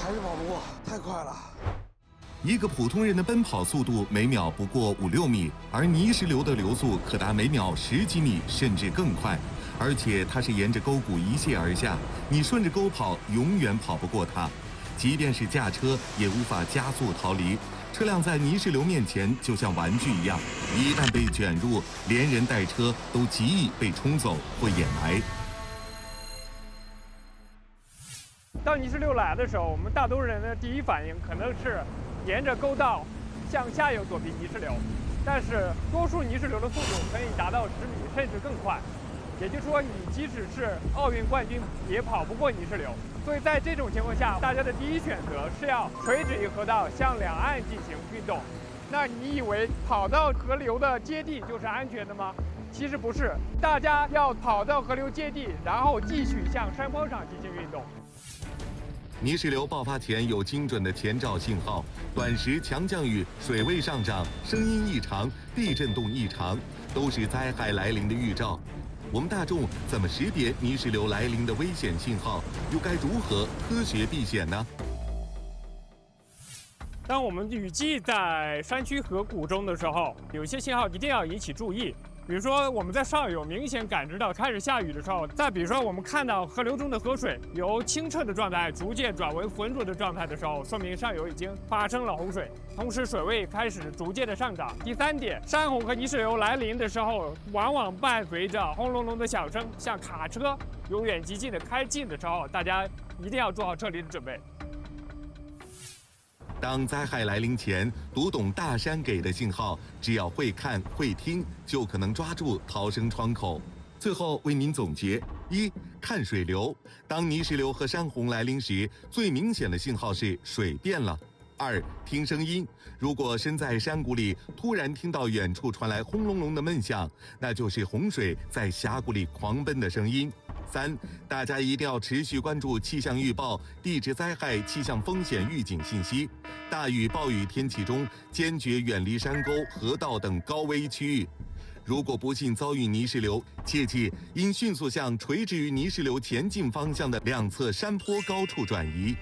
还是跑不过，太快了。 一个普通人的奔跑速度每秒不过5-6米，而泥石流的流速可达每秒10几米，甚至更快。而且它是沿着沟谷一泻而下，你顺着沟跑，永远跑不过它。即便是驾车，也无法加速逃离。车辆在泥石流面前就像玩具一样，一旦被卷入，连人带车都极易被冲走或掩埋。 当泥石流来的时候，我们大多数人的第一反应可能是沿着沟道向下游躲避泥石流，但是多数泥石流的速度可以达到10米甚至更快，也就是说，你即使是奥运冠军也跑不过泥石流。所以在这种情况下，大家的第一选择是要垂直于河道向两岸进行运动。那你以为跑到河流的接地就是安全的吗？其实不是，大家要跑到河流接地，然后继续向山坡上进行运动。 泥石流爆发前有精准的前兆信号，短时强降雨、水位上涨、声音异常、地震动异常，都是灾害来临的预兆。我们大众怎么识别泥石流来临的危险信号？又该如何科学避险呢？ 当我们雨季在山区河谷中的时候，有些信号一定要引起注意。比如说，我们在上游明显感知到开始下雨的时候，再比如说，我们看到河流中的河水由清澈的状态逐渐转为浑浊的状态的时候，说明上游已经发生了洪水，同时水位开始逐渐的上涨。第三点，山洪和泥石流来临的时候，往往伴随着轰隆隆的响声，像卡车由远及近的开近的时候，大家一定要做好撤离的准备。 当灾害来临前，读懂大山给的信号，只要会看会听，就可能抓住逃生窗口。最后为您总结：一、看水流，当泥石流和山洪来临时，最明显的信号是水变了。二、听声音，如果身在山谷里，突然听到远处传来轰隆隆的闷响，那就是洪水在峡谷里狂奔的声音。三、大家一定要持续关注气象预报、地质灾害气象风险预警信息。大雨暴雨天气中，坚决远离山沟、河道等高危区域。如果不幸遭遇泥石流，切记应迅速向垂直于泥石流前进方向的两侧山坡高处转移。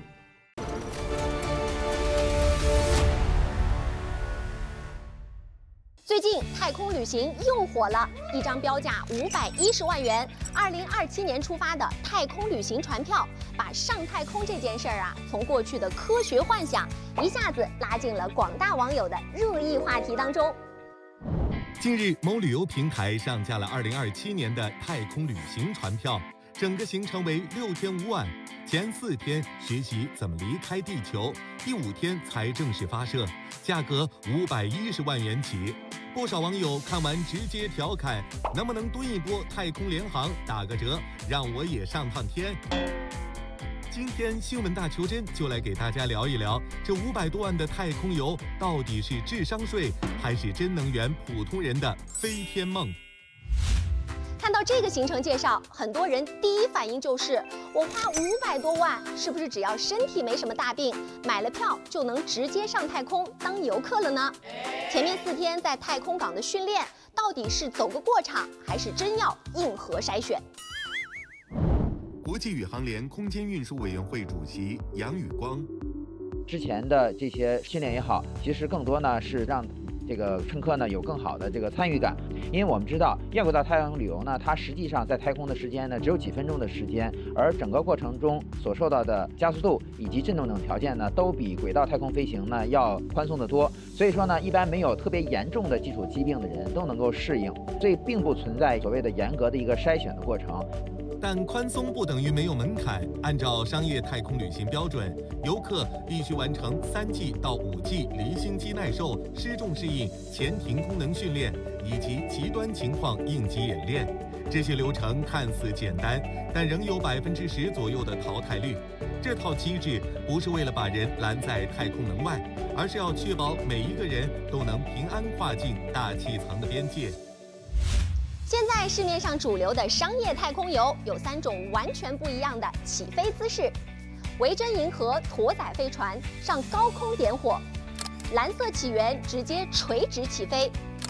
最近太空旅行又火了，一张标价510万元、2027年出发的太空旅行船票，把上太空这件事儿从过去的科学幻想，一下子拉进了广大网友的热议话题当中。 近日，某旅游平台上架了2027年的太空旅行船票，整个行程为6天5晚，前4天学习怎么离开地球，第5天才正式发射，价格510万元起。不少网友看完直接调侃：能不能蹲一波太空联航打个折，让我也上趟天？今天新闻大求真就来给大家聊一聊，这500多万的太空游到底是智商税，还是真能圆普通人的飞天梦？ 看到这个行程介绍，很多人第一反应就是：我花500多万，是不是只要身体没什么大病，买了票就能直接上太空当游客了呢？前面4天在太空港的训练，到底是走个过场，还是真要硬核筛选？ 国际宇航联空间运输委员会主席杨宇光： 之前的这些训练也好，其实更多呢是让这个乘客呢有更好的这个参与感，因为我们知道越轨道太空旅游呢，它实际上在太空的时间呢只有几分钟的时间，而整个过程中所受到的加速度以及震动等条件呢，都比轨道太空飞行呢要宽松得多。所以说呢，一般没有特别严重的基础疾病的人都能够适应，所以并不存在所谓的严格的一个筛选的过程。 但宽松不等于没有门槛。按照商业太空旅行标准，游客必须完成3G 到5G 离心机耐受、失重适应、前庭功能训练以及极端情况应急演练。这些流程看似简单，但仍有10%左右的淘汰率。这套机制不是为了把人拦在太空门外，而是要确保每一个人都能平安跨进大气层的边界。 现在市面上主流的商业太空游有3种完全不一样的起飞姿势：维珍银河驼载飞船上高空点火，蓝色起源直接垂直起飞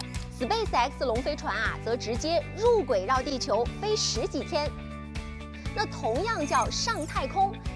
，SpaceX 龙飞船则直接入轨绕地球飞10几天。那同样叫上太空，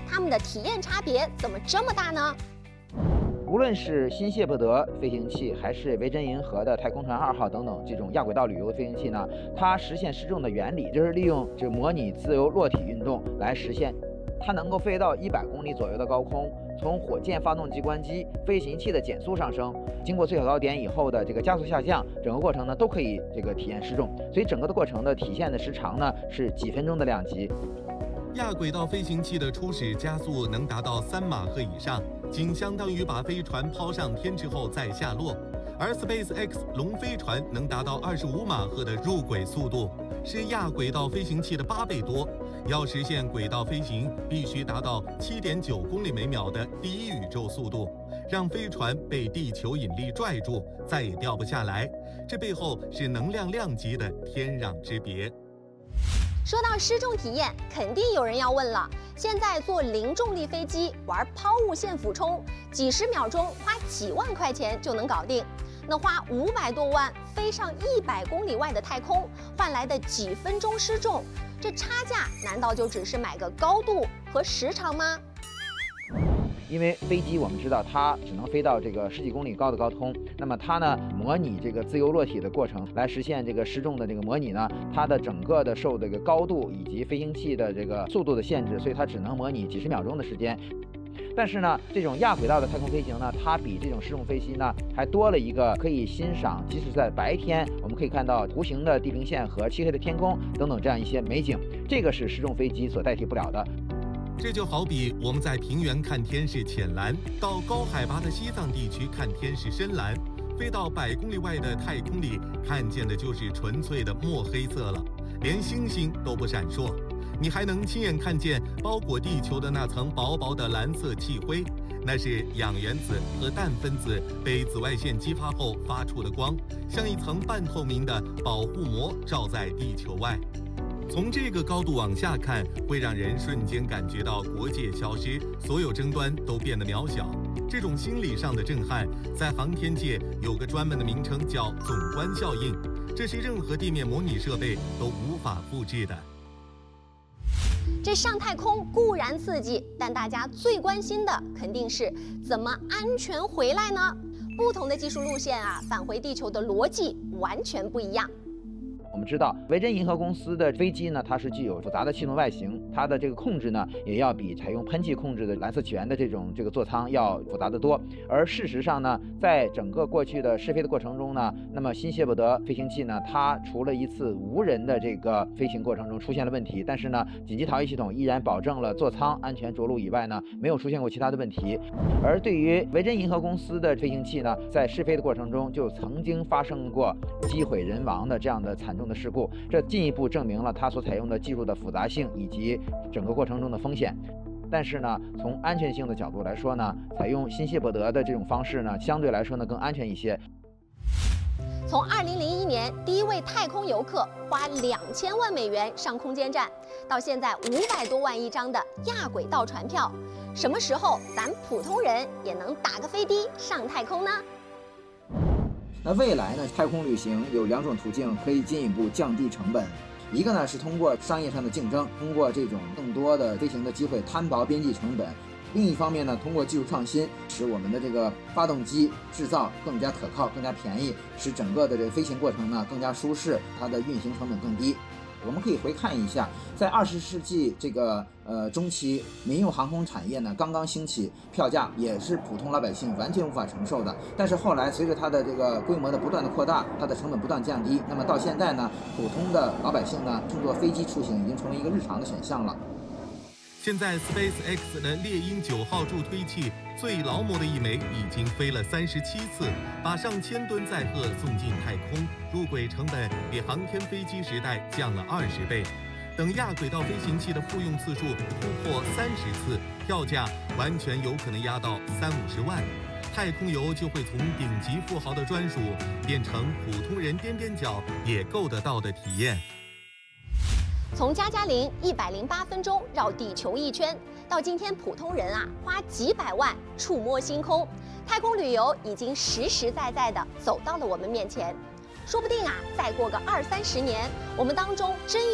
它们的体验差别怎么这么大呢？ 无论是新谢伯德飞行器，还是维珍银河的太空船2号等等这种亚轨道旅游飞行器呢，它实现失重的原理就是利用这模拟自由落体运动来实现。它能够飞到100公里左右的高空，从火箭发动机关机、飞行器的减速上升，经过最小高点以后的这个加速下降，整个过程呢都可以体验失重，所以整个的过程的体现的时长呢是几分钟的量级。 亚轨道飞行器的初始加速能达到3马赫以上，仅相当于把飞船抛上天之后再下落。而 SpaceX 龙飞船能达到25马赫的入轨速度，是亚轨道飞行器的8倍多。要实现轨道飞行，必须达到7.9公里每秒的第一宇宙速度，让飞船被地球引力拽住，再也掉不下来。这背后是能量量级的天壤之别。 说到失重体验，肯定有人要问了：现在坐零重力飞机玩抛物线俯冲，几十秒钟花几万块钱就能搞定，那花500多万飞上100公里外的太空，换来的几分钟失重，这差价难道就只是买个高度和时长吗？ 因为飞机我们知道它只能飞到这个10几公里高的高空，那么它呢模拟这个自由落体的过程来实现这个失重的这个模拟呢，它的整个的受这个高度以及飞行器的这个速度的限制，所以它只能模拟几十秒钟的时间。但是呢，这种亚轨道的太空飞行呢，它比这种失重飞机呢还多了一个可以欣赏，即使在白天我们可以看到弧形的地平线和漆黑的天空等等这样一些美景，这个是失重飞机所代替不了的。 这就好比我们在平原看天是浅蓝，到高海拔的西藏地区看天是深蓝，飞到100公里外的太空里看见的就是纯粹的墨黑色了，连星星都不闪烁。你还能亲眼看见包裹地球的那层薄薄的蓝色气灰，那是氧原子和氮分子被紫外线激发后发出的光，像一层半透明的保护膜罩在地球外。从这个高度往下看，会让人瞬间感觉到国界消失，所有争端都变得渺小。这种心理上的震撼，在航天界有个专门的名称叫总观效应，这是任何地面模拟设备都无法复制的。 这上太空固然刺激，但大家最关心的肯定是怎么安全回来呢？不同的技术路线啊，返回地球的逻辑完全不一样。 我们知道维珍银河公司的飞机呢，它是具有复杂的气动外形，它的这个控制呢，也要比采用喷气控制的蓝色起源的这个座舱要复杂得多。而事实上呢，在整个过去的试飞的过程中呢，那么新谢伯德飞行器呢，它除了一次无人的这个飞行过程中出现了问题，但是呢，紧急逃逸系统依然保证了座舱安全着陆以外呢，没有出现过其他的问题。而对于维珍银河公司的飞行器呢，在试飞的过程中就曾经发生过机毁人亡的这样的惨重的事故，这进一步证明了它所采用的技术的复杂性以及整个过程中的风险。但是呢，从安全性的角度来说呢，采用新谢伯德的这种方式呢，相对来说呢更安全一些。 从2001年第一位太空游客花2000万美元上空间站，到现在500多万一张的亚轨道船票，什么时候咱普通人也能打个飞的上太空呢？ 那未来呢，太空旅行有2种途径可以进一步降低成本，一个呢是通过商业上的竞争，通过这种更多的飞行的机会摊薄边际成本；另一方面呢，通过技术创新，使我们的这个发动机制造更加可靠、更加便宜，使整个的这个飞行过程呢更加舒适，它的运行成本更低。我们可以回看一下，在20世纪这个中期，民用航空产业呢刚刚兴起，票价也是普通老百姓完全无法承受的。但是后来随着它的这个规模的不断的扩大，它的成本不断降低，那么到现在呢，普通的老百姓呢乘坐飞机出行已经成为一个日常的选项了。 现在 SpaceX 的猎鹰9号助推器最劳模的一枚已经飞了37次，把上千吨载荷送进太空，入轨成本比航天飞机时代降了20倍。等亚轨道飞行器的复用次数突破30次，票价完全有可能压到30-50万。太空游就会从顶级富豪的专属，变成普通人踮踮脚也够得到的体验。 从加加林108分钟绕地球1圈，到今天普通人啊花几百万触摸星空，太空旅游已经实实在在的走到了我们面前。说不定啊，再过个20-30年，我们当中真